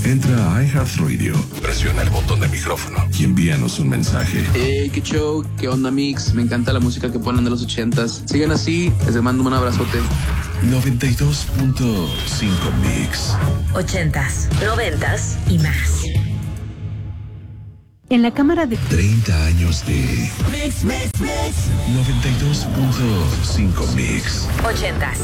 Entra a iHeartRadio, presiona el botón de micrófono y envíanos un mensaje. Hey, qué show, qué onda, Mix. Me encanta la música que ponen de los 80s. Sigan así, les mando un abrazote. 92.5 Mix. 80s, 90s y más. En la cámara de 30 años de Mix, mix, mix. 92.5 Mix. 80s,